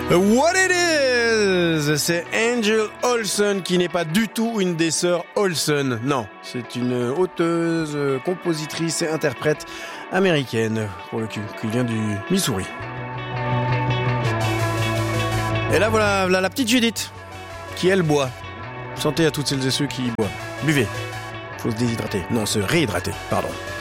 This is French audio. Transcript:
What it is, c'est Angel Olsen qui n'est pas du tout une des sœurs Olsen. Non, c'est une auteuse, compositrice et interprète américaine, pour le cul, qui vient du Missouri. Et là voilà la petite Judith, qui elle boit. Santé à toutes celles et ceux qui boivent. Buvez. Faut se déshydrater. Non, se réhydrater, pardon.